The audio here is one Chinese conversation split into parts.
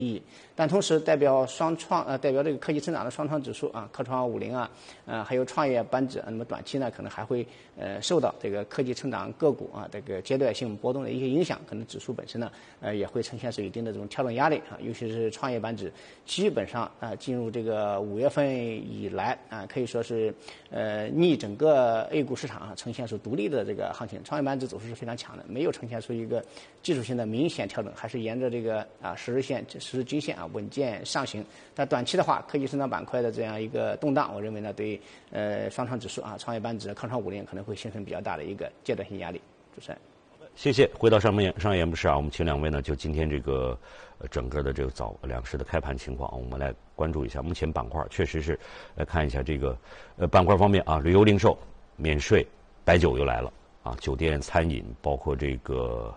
意义，但同时代表代表这个科技增长的双创指数啊，科创50啊，还有创业板指，那么短期呢可能还会受到这个科技成长个股啊这个阶段性波动的一些影响，可能指数本身呢也会呈现出一定的这种调整压力啊，尤其是创业板指基本上进入这个5月份以来啊，可以说是逆整个 A 股市场啊呈现出独立的这个行情，创业板指走势是非常强的，没有呈现出一个技术性的明显调整，还是沿着这个10日均线啊稳健上行。但短期的话，科技增长板块的这样一个动荡，我认为呢对双创指数啊、创业板指、科创50可能会形成比较大的一个阶段性压力。主持人， 谢谢。回到商业演播室啊，我们请两位呢就今天这个整个的这个两市的开盘情况，我们来关注一下。目前板块确实是来看一下这个板块方面啊，旅游零售免税，白酒又来了啊，酒店餐饮包括这个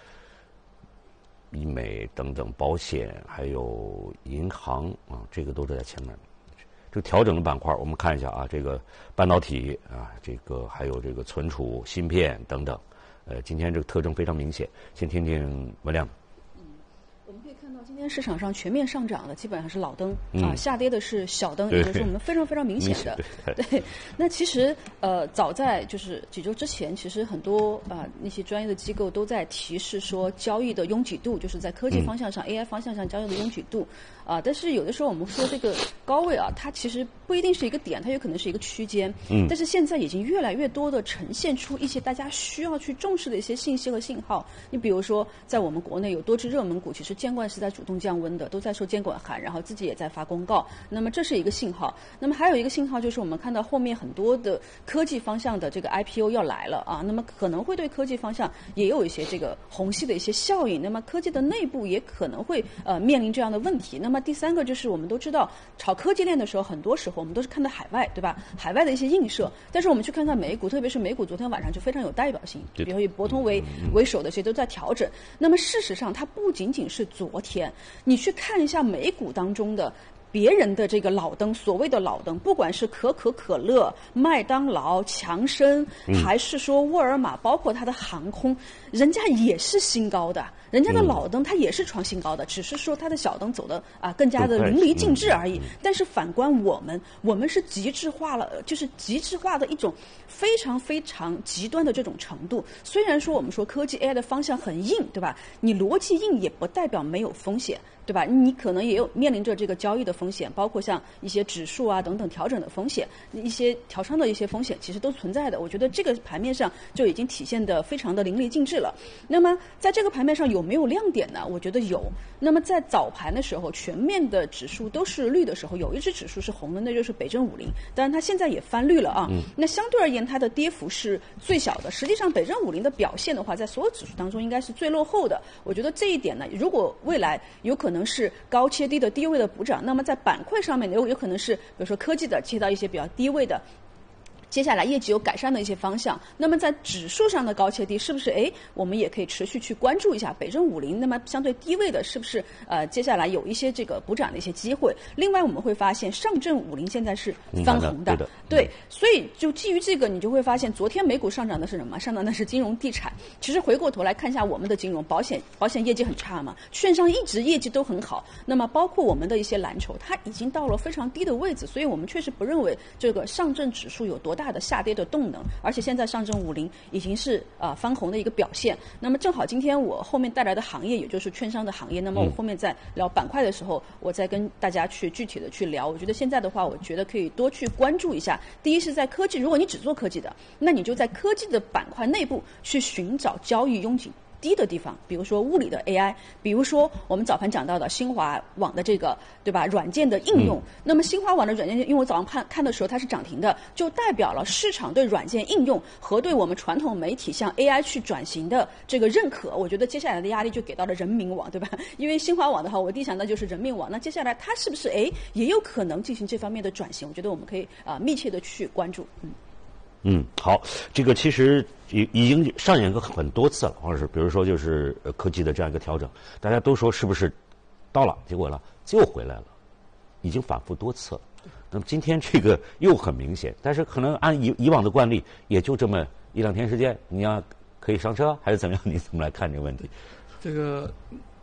医美等等，保险还有银行啊，这个都是在前面。这个调整的板块，我们看一下啊，这个半导体啊，这个还有这个存储、芯片等等，今天这个特征非常明显。先听听文亮。 我们可以看到，今天市场上全面上涨的基本上是老灯啊，下跌的是小灯，也就是我们非常非常明显的。对，那其实早在就是几周之前，其实很多那些专业的机构都在提示说，交易的拥挤度就是在科技方向上、AI 方向上交易的拥挤度但是有的时候我们说这个高位啊，它其实不一定是一个点，它有可能是一个区间。但是现在已经越来越多的呈现出一些大家需要去重视的一些信息和信号。你比如说，在我们国内有多只热门股，其实监管是在主动降温的，都在受监管函，然后自己也在发公告。那么这是一个信号。那么还有一个信号就是我们看到后面很多的科技方向的这个 IPO 要来了啊，那么可能会对科技方向也有一些这个虹吸的一些效应。那么科技的内部也可能会面临这样的问题。那么第三个就是我们都知道，炒科技链的时候，很多时候我们都是看到海外，对吧？海外的一些映射。但是我们去看看美股，特别是美股昨天晚上就非常有代表性，比如以博通为首的这些都在调整。那么事实上，它不仅仅是昨天，你去看一下美股当中的别人的这个老灯，所谓的老灯，不管是可口可乐、麦当劳、强生，还是说沃尔玛，包括它的航空，人家也是新高的，人家的老灯它也是创新高的，只是说它的小灯走的更加的淋漓尽致而已。但是反观我们是极致化了，就是极致化的一种非常非常极端的这种程度。虽然说我们说科技 AI 的方向很硬，对吧？你逻辑硬也不代表没有风险，对吧？你可能也有面临着这个交易的风险，包括像一些指数等等调整的风险，一些调仓的一些风险，其实都存在的。我觉得这个盘面上就已经体现得非常的淋漓尽致了。那么在这个盘面上有没有亮点呢？我觉得有。那么在早盘的时候，全面的指数都是绿的时候，有一只指数是红的，那就是北证50，当然它现在也翻绿了啊。那相对而言，它的跌幅是最小的。实际上，北证50的表现的话，在所有指数当中应该是最落后的。我觉得这一点呢，如果未来有可能是高切低的低位的补涨，那么在板块上面有可能是比如说科技的切到一些比较低位的，接下来业绩有改善的一些方向。那么在指数上的高切低，是不是我们也可以持续去关注一下北证50，那么相对低位的是不是接下来有一些这个补涨的一些机会。另外我们会发现上证50现在是翻红的，对，所以就基于这个，你就会发现昨天美股上涨的是什么？上涨的是金融地产。其实回过头来看一下我们的金融保险业绩很差嘛，券商一直业绩都很好，那么包括我们的一些蓝筹，它已经到了非常低的位置，所以我们确实不认为这个上证指数有多大的下跌的动能，而且现在上证50已经是翻红的一个表现。那么正好今天我后面带来的行业也就是券商的行业，那么我后面在聊板块的时候，我再跟大家去具体的去聊。我觉得现在的话，我觉得可以多去关注一下。第一是在科技，如果你只做科技的，那你就在科技的板块内部去寻找交易拥挤低的地方，比如说物理的 AI， 比如说我们早盘讲到的新华网的这个，对吧？软件的应用。那么新华网的软件，因为我早上看的时候它是涨停的，就代表了市场对软件应用和对我们传统媒体向 AI 去转型的这个认可。我觉得接下来的压力就给到了人民网，对吧？因为新华网的话，我第一想到就是人民网，那接下来它是不是也有可能进行这方面的转型？我觉得我们可以密切的去关注。 好，这个其实已经上演过很多次了，或者是比如说就是科技的这样一个调整，大家都说是不是到了，结果了就回来了，已经反复多次了。那么今天这个又很明显，但是可能按以往的惯例，也就这么1-2天时间，你要可以上车还是怎么样？你怎么来看这个问题？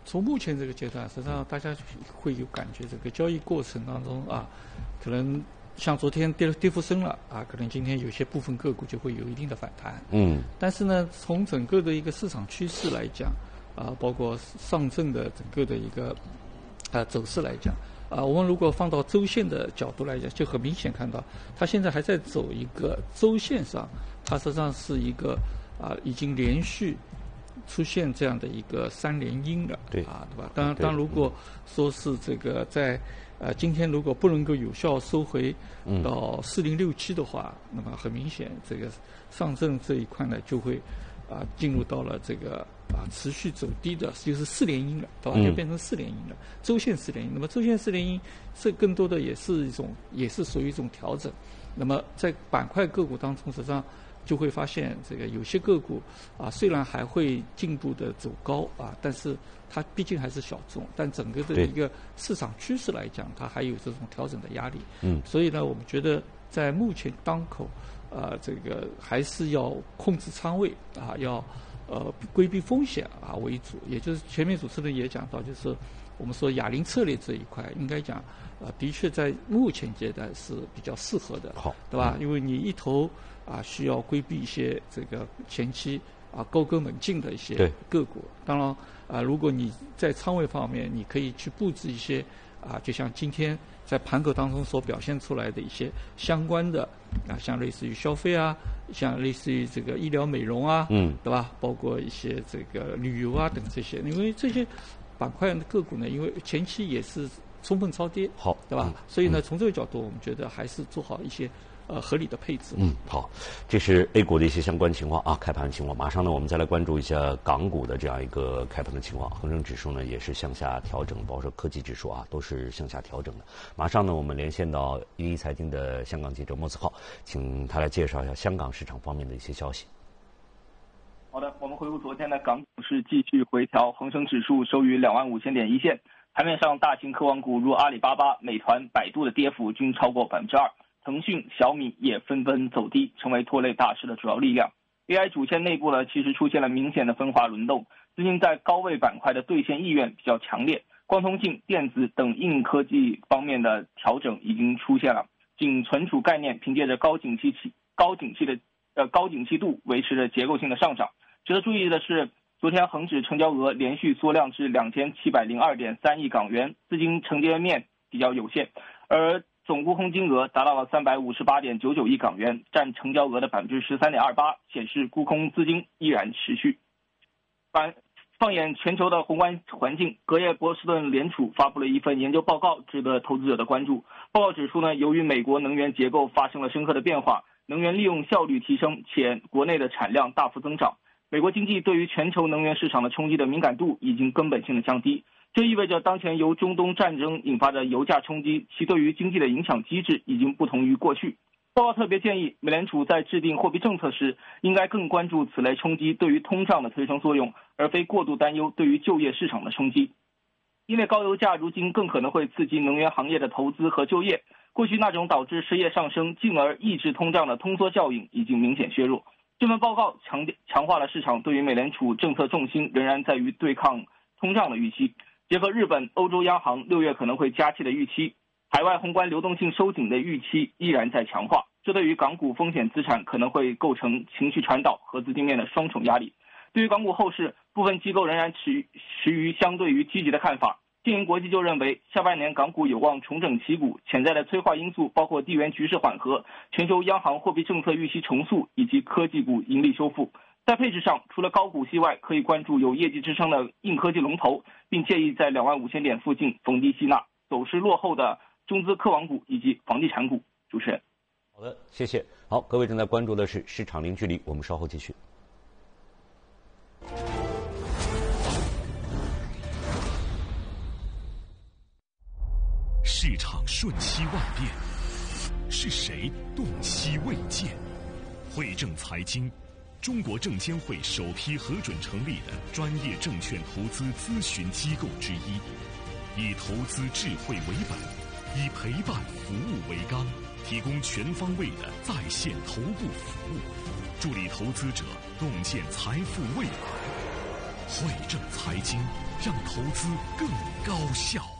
从目前这个阶段，实际上大家会有感觉，这个交易过程当中可能像昨天跌幅深了可能今天有些部分个股就会有一定的反弹。但是呢，从整个的一个市场趋势来讲，包括上证的整个的一个走势来讲，我们如果放到周线的角度来讲，就很明显看到，它现在还在走一个周线上，它实际上是一个已经连续出现这样的一个3连阴了，对吧？当如果说是这个在今天如果不能够有效收回到4067的话，那么很明显，这个上证这一块呢就会进入到了这个持续走低的，就是4连阴了，对吧？就变成4连阴了，周线4连阴。那么周线4连阴，这更多的也是属于一种调整。那么在板块个股当中，实际上就会发现，这个有些个股虽然还会进步的走高但是它毕竟还是小众，但整个的一个市场趋势来讲，它还有这种调整的压力。所以呢，我们觉得在目前当口，这个还是要控制仓位要规避风险为主。也就是前面主持人也讲到，就是我们说哑铃策略这一块，应该讲的确在目前阶段是比较适合的，好，对吧？因为你一头需要规避一些这个前期高歌猛进的一些个股。当然如果你在仓位方面，你可以去布置一些就像今天在盘口当中所表现出来的一些相关的像类似于消费像类似于这个医疗美容对吧？包括一些这个旅游等这些，因为这些板块的个股呢，因为前期也是充分超跌，好，对吧？所以呢，从这个角度，我们觉得还是做好一些合理的配置。 好，这是 A 股的一些相关情况开盘情况。马上呢，我们再来关注一下港股的这样一个开盘的情况。恒生指数呢也是向下调整，包括科技指数都是向下调整的。马上呢，我们连线到11财经的香港记者莫斯浩，请他来介绍一下香港市场方面的一些消息。 好的，我们回顾昨天的港股市继续回调，恒生指数收于25000点一线。盘面上，大型科网股如阿里巴巴、美团、百度的跌幅均超过2%。腾讯、小米也纷纷走低，成为拖累大势的主要力量。AI 主线内部呢，其实出现了明显的分化轮动，资金在高位板块的兑现意愿比较强烈，光通信、电子等硬科技方面的调整已经出现了。仅存储概念凭借着高景气度维持着结构性的上涨。值得注意的是，昨天恒指成交额连续缩量至2702.3亿港元，资金承接面比较有限，而总沽空金额达到了358.99亿港元，占成交额的13.28%，显示沽空资金依然持续。放眼全球的宏观环境，隔夜波士顿联储发布了一份研究报告，值得投资者的关注。报告指出呢，由于美国能源结构发生了深刻的变化，能源利用效率提升，且国内的产量大幅增长，美国经济对于全球能源市场的冲击的敏感度已经根本性的降低。这意味着当前由中东战争引发的油价冲击，其对于经济的影响机制已经不同于过去。报告特别建议，美联储在制定货币政策时，应该更关注此类冲击对于通胀的推升作用，而非过度担忧对于就业市场的冲击。因为高油价如今更可能会刺激能源行业的投资和就业，过去那种导致失业上升进而抑制通胀的通缩效应已经明显削弱。这份报告强化了市场对于美联储政策重心仍然在于对抗通胀的预期。结合日本、欧洲央行6月可能会加息的预期，海外宏观流动性收紧的预期依然在强化，这对于港股风险资产可能会构成情绪传导和资金面的双重压力。对于港股后市，部分机构仍然持于相对于积极的看法。经营国际就认为，下半年港股有望重整旗鼓，潜在的催化因素包括地缘局势缓和、全球央行货币政策预期重塑以及科技股盈利修复。在配置上，除了高股息外，可以关注有业绩支撑的硬科技龙头，并建议在25000点附近逢低吸纳走势落后的中资科网股以及房地产股。主持人， 好的，谢谢。好，各位正在关注的是市场零距离，我们稍后继续。 市场瞬息万变，是谁洞悉未见？汇证财经，中国证监会首批核准成立的专业证券投资咨询机构之一，以投资智慧为本，以陪伴服务为纲，提供全方位的在线头部服务，助力投资者洞见财富未来。 汇正财经，让投资更高效。